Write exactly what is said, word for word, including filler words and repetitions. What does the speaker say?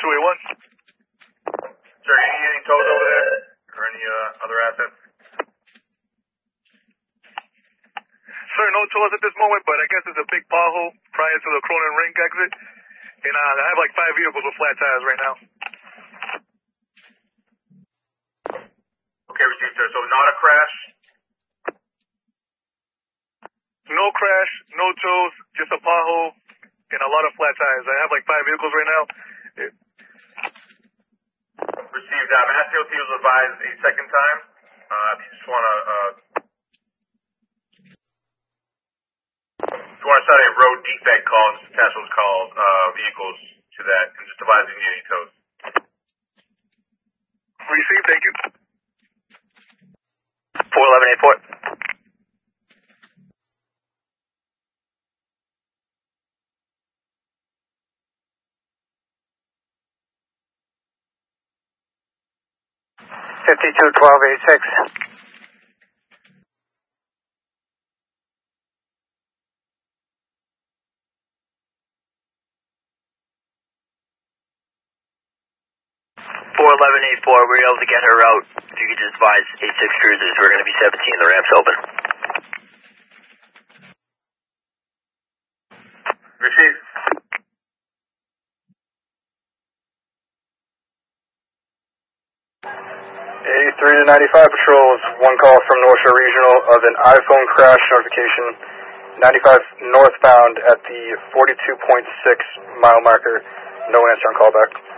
two eight one. Sir, you need any tows over there? Or any uh, other assets? Sir, no tows at this moment, but I guess there's a big pothole prior to the Cronin Rink exit. And uh, I have like five vehicles with flat tires right now. Okay, received, sir. So not a crash? No crash, no tows, just a pothole, and a lot of flat tires. I have like five vehicles right now. It, Received. Uh, Mass D O T was advised a second time. Uh, if you just want to, uh, if you want to start a road defect call, just attach those calls, uh, vehicles to that, and just advise if you need any tows. Received, thank you. four eleven eight four. fifty-two twelve eighty-six. four eleven eight four, we were able to get her out. If you could just advise eighty-six cruisers, we're going to be seventeen, the ramp's open. Received. eighty-three to ninety-five patrols, one call from North Shore Regional of an iPhone crash notification, ninety-five northbound at the forty-two point six mile marker. No answer on callback.